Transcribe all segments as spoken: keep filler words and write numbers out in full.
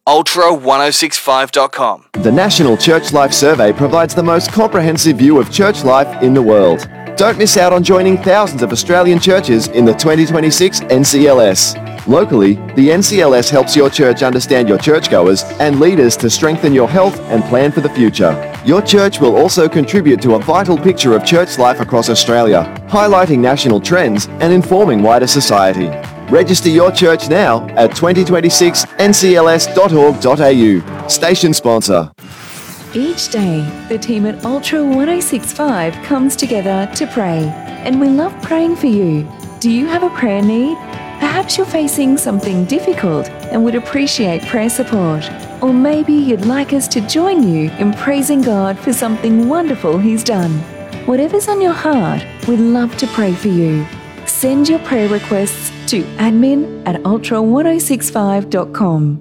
ultra ten sixty-five dot com. The National Church Life Survey provides the most comprehensive view of church life in the world. Don't miss out on joining thousands of Australian churches in the twenty twenty-six N C L S. Locally, the N C L S helps your church understand your churchgoers and leaders to strengthen your health and plan for the future. Your church will also contribute to a vital picture of church life across Australia, highlighting national trends and informing wider society. Register your church now at twenty twenty-six N C L S dot org dot A U. Station sponsor. Each day, the team at Ultra ten sixty-five comes together to pray, and we love praying for you. Do you have a prayer need? Perhaps you're facing something difficult and would appreciate prayer support. Or maybe you'd like us to join you in praising God for something wonderful He's done. Whatever's on your heart, we'd love to pray for you. Send your prayer requests to admin at ultra ten sixty-five dot com.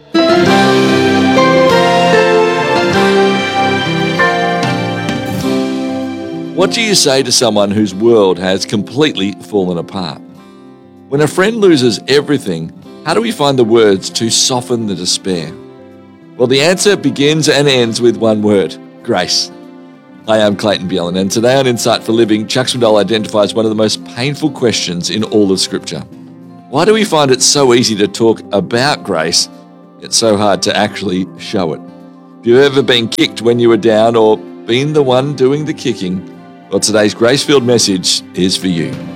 What do you say to someone whose world has completely fallen apart? When a friend loses everything, how do we find the words to soften the despair? Well, the answer begins and ends with one word: grace. Hi, I'm Clayton Bjelland, and today on Insight for Living, Chuck Swindoll identifies one of the most painful questions in all of Scripture. Why do we find it so easy to talk about grace, yet so hard to actually show it? Have you ever been kicked when you were down or been the one doing the kicking? Well, today's grace-filled message is for you.